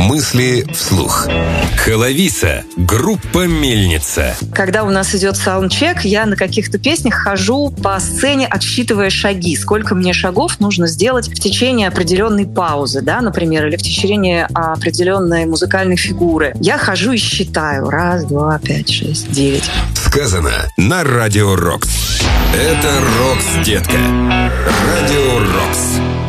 Мысли вслух. Хэлависа. Группа «Мельница». Когда у нас идет саундчек, я на каких-то песнях хожу по сцене, отсчитывая шаги. Сколько мне шагов нужно сделать в течение определенной паузы, да, например, или в течение определенной музыкальной фигуры. Я хожу и считаю. 1, 2, 5, 6, 9. Сказано на Радио Рокс. Это Рокс, детка. Радио Рокс.